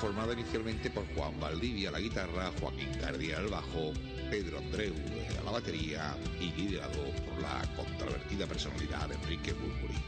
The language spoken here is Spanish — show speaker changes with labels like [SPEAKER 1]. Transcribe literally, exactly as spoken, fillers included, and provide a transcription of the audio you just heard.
[SPEAKER 1] conformada inicialmente por Juan Valdivia a la guitarra, Joaquín Cardiel al bajo, Pedro Andreu a la batería y liderado por la controvertida personalidad de Enrique Bunbury.